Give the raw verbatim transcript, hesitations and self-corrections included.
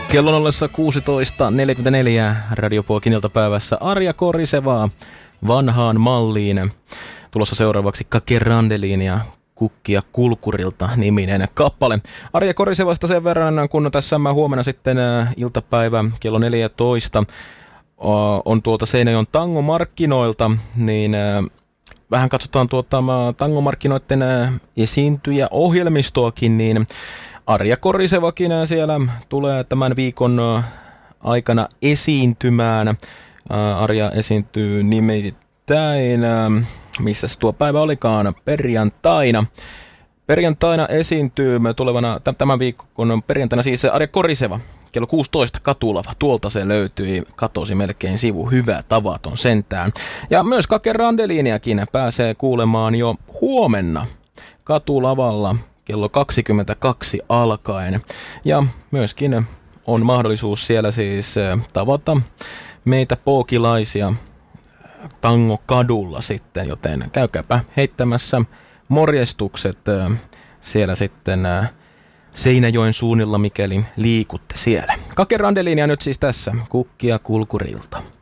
Kello ollessa kuusitoista neljäkymmentäneljä Radiopoakin iltapäivässä Arja Korisevaa vanhaan malliin. Tulossa seuraavaksi Kake Randeliin ja Kukkia Kulkurilta niminen kappale. Arja Korisevasta sen verran, kun tässä mä huomenna sitten iltapäivä kello neljätoista on tuolta Seinäjoen tangomarkkinoilta, niin vähän katsotaan tuota tangomarkkinoiden esiintyjä ohjelmistoakin, niin Arja Korisevakin siellä tulee tämän viikon aikana esiintymään. Arja esiintyy nimittäin, missä tuo päivä olikaan, perjantaina. Perjantaina esiintyy tulevana, tämän viikon perjantaina siis Arja Koriseva, kello kuusitoista Katulava. Tuolta se löytyi, katosi melkein sivu, hyvä tavaton sentään. Ja myös Kake Randeliniakin pääsee kuulemaan jo huomenna Katulavalla kello kaksikymmentäkaksi alkaen. Ja myöskin on mahdollisuus siellä siis tavata meitä pookilaisia Tangokadulla sitten, joten käykääpä heittämässä morjestukset siellä sitten Seinäjoen suunnilla, mikäli liikutte siellä. Kake Randelinia nyt siis tässä Kukkia Kulkurilta.